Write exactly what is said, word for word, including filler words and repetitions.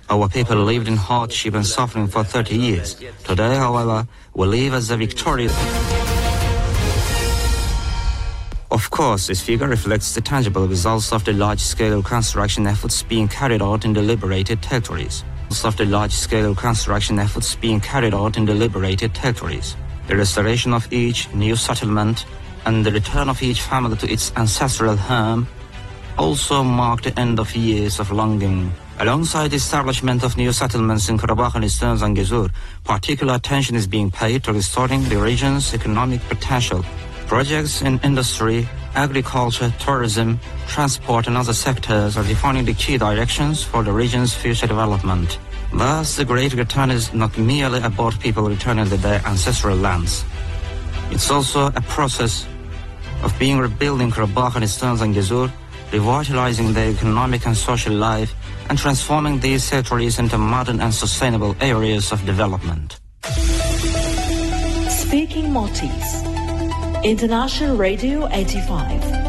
Our people lived in hardship and suffering for thirty years. Today, however, we live as a victorious... Of course, this figure reflects the tangible results of the large-scale construction efforts being carried out in the liberated territories. Of the large-scale construction efforts being carried out in the liberated territories. The restoration of each new settlement and the return of each family to its ancestral home also mark the end of years of longing. Alongside the establishment of new settlements in Karabakh and Eastern Zangezur, particular attention is being paid to restoring the region's economic potential. Projects in industry, agriculture, tourism, transport and other sectors are defining the key directions for the region's future development. Thus, the Great Return is not merely about people returning to their ancestral lands. It's also a process of being rebuilding Karabakh and Eastern Zangezur, revitalizing their economic and social life, and transforming these territories into modern and sustainable areas of development. Speaking Maltese, International Radio eighty-five.